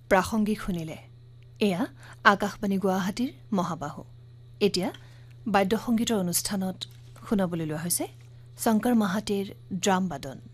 প্ৰাসংগিক শুনিলে এয়া আকাশবাণী গুৱাহাটীৰ মহাবাহু এতিয়া বাদ্যসংগীতৰ অনুষ্ঠানত শুনাবলৈ লোৱা হৈছে শংকৰ মাহাতিৰ ড্ৰাম বাদন